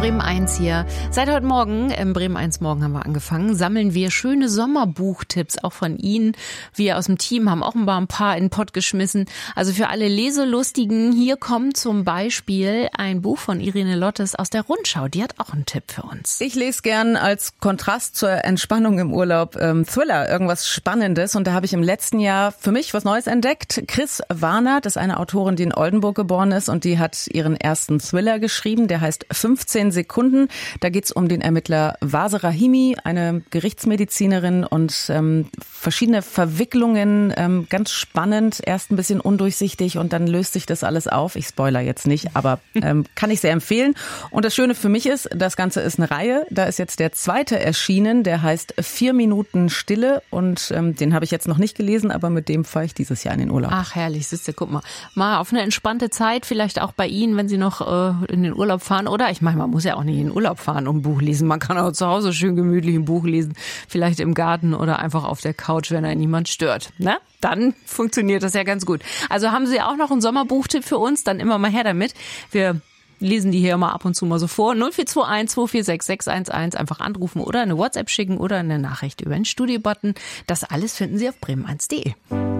Bremen 1 hier. Seit heute Morgen, im Bremen 1 Morgen haben wir angefangen, sammeln wir schöne Sommerbuchtipps, auch von Ihnen. Wir aus dem Team haben auch ein paar in den Pott geschmissen. Also für alle Leselustigen, hier kommt zum Beispiel ein Buch von Irene Lottes aus der Rundschau. Die hat auch einen Tipp für uns. Ich lese gern als Kontrast zur Entspannung im Urlaub Thriller, irgendwas Spannendes. Und da habe ich im letzten Jahr für mich was Neues entdeckt. Chris Warner, das ist eine Autorin, die in Oldenburg geboren ist und die hat ihren ersten Thriller geschrieben. Der heißt 15 Sekunden. Da geht's um den Ermittler Wase Rahimi, eine Gerichtsmedizinerin und verschiedene Verwicklungen. Ganz spannend, erst ein bisschen undurchsichtig und dann löst sich das alles auf. Ich spoiler jetzt nicht, aber kann ich sehr empfehlen. Und das Schöne für mich ist, das Ganze ist eine Reihe. Da ist jetzt der zweite erschienen, der heißt 4 Minuten Stille und den habe ich jetzt noch nicht gelesen, aber mit dem fahre ich dieses Jahr in den Urlaub. Ach herrlich, siehste, guck mal auf eine entspannte Zeit, vielleicht auch bei Ihnen, wenn Sie noch in den Urlaub fahren. Oder ich meine, man muss ja auch nicht in den Urlaub fahren und ein Buch lesen. Man kann auch zu Hause schön gemütlich ein Buch lesen, vielleicht im Garten oder einfach auf der Couch, wenn einen niemand stört. Na, dann funktioniert das ja ganz gut. Also haben Sie auch noch einen Sommerbuchtipp für uns? Dann immer mal her damit. Wir lesen die hier mal ab und zu mal so vor. 0421 246 611 einfach anrufen oder eine WhatsApp schicken oder eine Nachricht über den Studio-Button. Das alles finden Sie auf bremen1.de.